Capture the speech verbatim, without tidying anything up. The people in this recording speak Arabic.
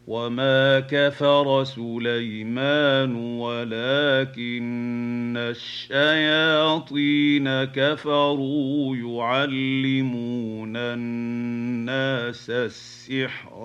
وما كفر سليمان ولكن الشياطين كفروا يعلمون الناس السحر